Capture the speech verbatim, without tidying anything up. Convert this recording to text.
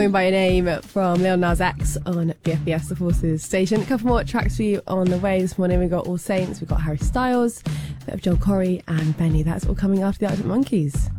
Known by Name from Lil Nas X on B F B S, the Forces station. A couple more tracks for you on the way this morning. We've got All Saints, we've got Harry Styles, a bit of Joel Corey and Benny. That's all coming after the Arctic Monkeys.